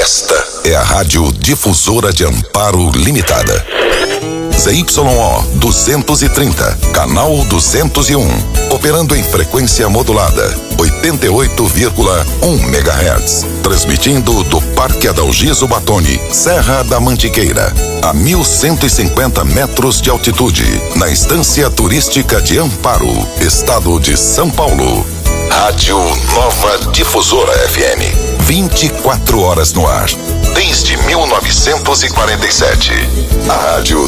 Esta é a Rádio Difusora de Amparo Limitada. ZYO 230, canal 201, operando em frequência modulada, 88,1 MHz, transmitindo do Parque Adalgiso Batoni, Serra da Mantiqueira, a 1.150 metros de altitude, na Estância Turística de Amparo, Estado de São Paulo. Rádio Nova Difusora FM, 24 horas no ar, desde 1947. A Rádio